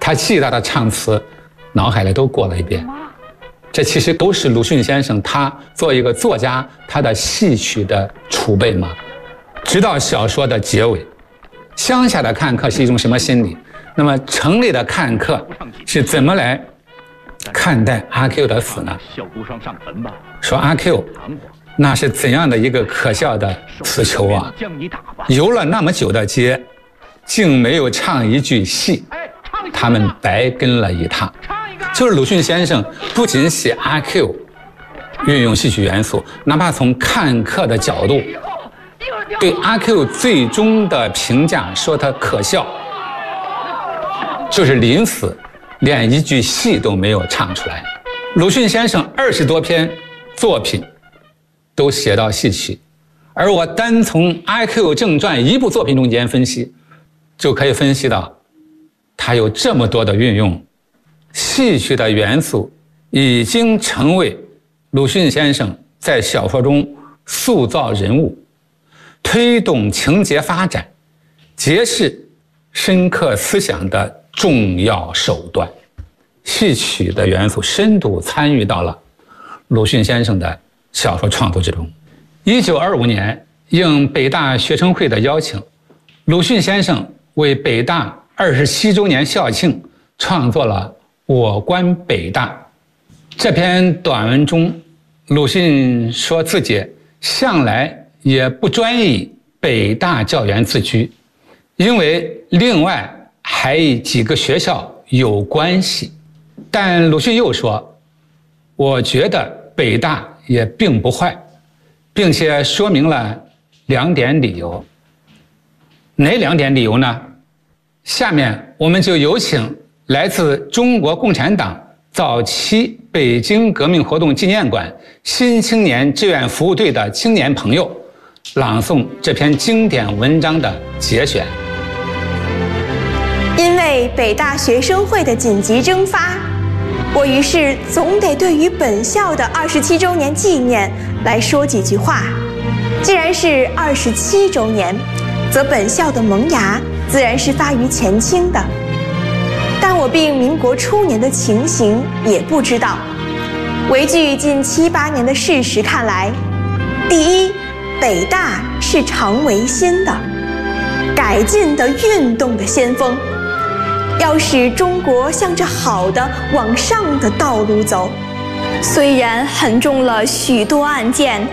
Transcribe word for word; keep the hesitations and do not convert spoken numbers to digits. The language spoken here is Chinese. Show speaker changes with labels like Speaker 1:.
Speaker 1: 他记得的唱词，脑海里都过了一遍。这其实都是鲁迅先生他作为一个作家他的戏曲的储备嘛。直到小说的结尾，乡下的看客是一种什么心理？那么城里的看客是怎么来看待阿 Q 的死呢？说阿 Q 那是怎样的一个可笑的死囚啊！游了那么久的街，竟没有唱一句戏，他们白跟了一趟。就是鲁迅先生不仅写阿 Q 运用戏曲元素，哪怕从看客的角度对阿 Q 最终的评价说他可笑，就是临死连一句戏都没有唱出来。鲁迅先生二十多篇作品都写到戏曲，而我单从《阿 Q 正传》一部作品中间分析，就可以分析到他有这么多的运用。戏曲的元素已经成为鲁迅先生在小说中塑造人物、推动情节发展、揭示深刻思想的重要手段。戏曲的元素深度参与到了鲁迅先生的小说创作之中。一九二五年，应北大学生会的邀请，鲁迅先生为北大二十七周年校庆创作了《我观北大》这篇短文中，鲁迅说自己向来也不专以北大教员自居，因为另外还与几个学校有关系。但鲁迅又说，我觉得北大也并不坏，并且说明了两点理由。哪两点理由呢？下面我们就有请来自中国共产党早期北京革命活动纪念馆新青年志愿服务队的青年朋友朗诵这篇经典文章的节选。
Speaker 2: 因为北大学生会的紧急征发，我于是总得对于本校的二十七周年纪念来说几句话。既然是二十七周年，则本校的萌芽自然是发于前清的。但我并民国初年的情形也不知道，唯据近七八年的事实看来，第一，北大是常维新的、改进的运动的先锋，要使中国向着好的往上的道路走。虽然很中了许多案件，